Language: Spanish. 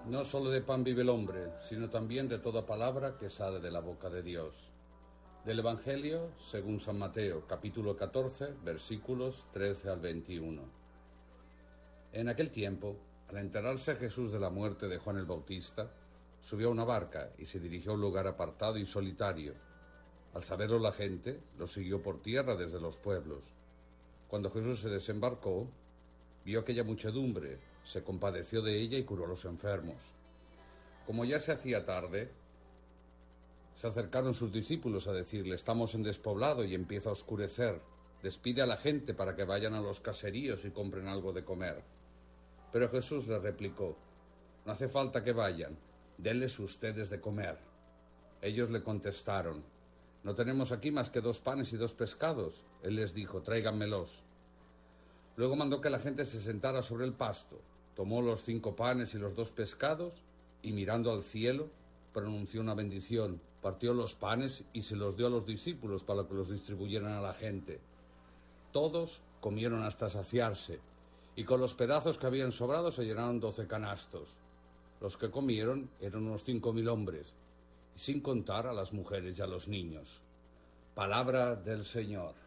No solo de pan vive el hombre, sino también de toda palabra que sale de la boca de Dios. Del Evangelio, según San Mateo, capítulo 14, versículos 13 al 21. En aquel tiempo, al enterarse Jesús de la muerte de Juan el Bautista, subió a una barca y se dirigió a un lugar apartado y solitario. Al saberlo la gente, lo siguió por tierra desde los pueblos. Cuando Jesús se desembarcó, vio aquella muchedumbre, se compadeció de ella y curó a los enfermos. Como ya se hacía tarde, se acercaron sus discípulos a decirle: estamos en despoblado y empieza a oscurecer. Despide a la gente para que vayan a los caseríos y compren algo de comer. Pero Jesús les replicó: no hace falta que vayan, denles ustedes de comer. Ellos le contestaron: no tenemos aquí más que 2 panes y 2 pescados. Él les dijo: tráiganmelos. Luego mandó que la gente se sentara sobre el pasto. Tomó los 5 panes y los 2 pescados y, mirando al cielo, pronunció una bendición, partió los panes y se los dio a los discípulos para que los distribuyeran a la gente. Todos comieron hasta saciarse, y con los pedazos que habían sobrado se llenaron 12 canastos. Los que comieron eran unos 5.000 hombres, sin contar a las mujeres y a los niños. Palabra del Señor.